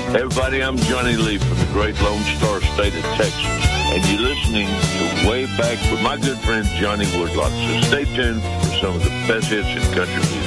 Everybody, I'm Johnny Lee from the great Lone Star State of Texas, and you're listening to Way Back with my good friend Johnny Woodlock. So stay tuned for some of the best hits in country music.